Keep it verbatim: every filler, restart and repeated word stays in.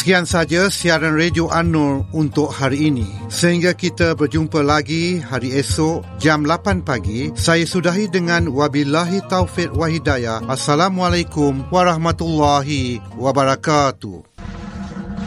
Sekian saja siaran Radio An-Nur untuk hari ini. Sehingga kita berjumpa lagi hari esok jam lapan pagi, saya sudahi dengan wabillahi taufiq wa hidayah. Assalamualaikum warahmatullahi wabarakatuh.